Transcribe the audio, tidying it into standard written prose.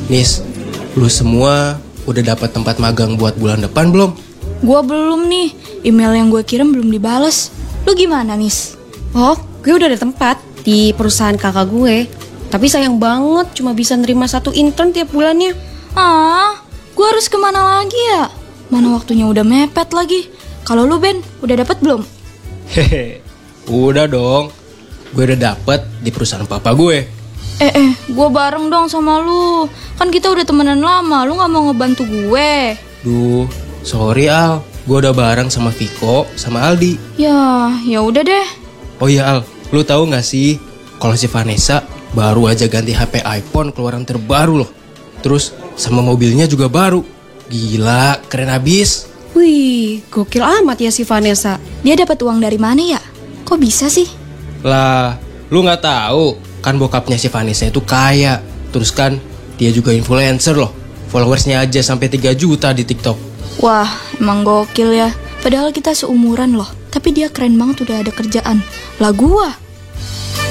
Nis, lu semua udah dapat tempat magang buat bulan depan belum? Gua belum nih, email yang gue kirim belum dibales. Lu gimana, Nis? Oh, gue udah ada tempat di perusahaan kakak gue. Tapi sayang banget cuma bisa nerima 1 intern tiap bulannya. Gue harus kemana lagi ya? Mana waktunya udah mepet lagi. Kalau lu, Ben, udah dapet belum? Hehe, udah dong. Gue udah dapet di perusahaan papa gue. Gue bareng dong sama lu. Kan kita udah temenan lama, lu gak mau ngebantu gue. Duh, sorry Al. Gue udah bareng sama Viko, sama Aldi. Ya udah deh. Oh iya Al, lu tahu gak sih kalau si Vanessa baru aja ganti HP iPhone keluaran terbaru loh. Terus sama mobilnya juga baru. Gila, keren abis. Wih, gokil amat ya si Vanessa. Dia dapat uang dari mana ya? Kok bisa sih? Lah, lu gak tahu kan bokapnya si Vanessa itu kaya. Terus kan dia juga influencer loh. Followersnya aja sampai 3 juta di TikTok. Wah, emang gokil ya. Padahal kita seumuran loh. Tapi dia keren banget udah ada kerjaan. Lah gua